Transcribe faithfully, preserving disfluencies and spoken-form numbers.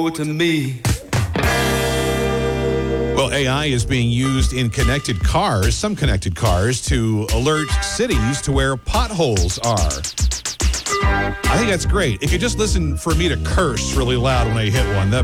to me. Well, A I is being used in connected cars, some connected cars, to alert cities to where potholes are. I think that's great. If you just listen for me to curse really loud when I hit one, that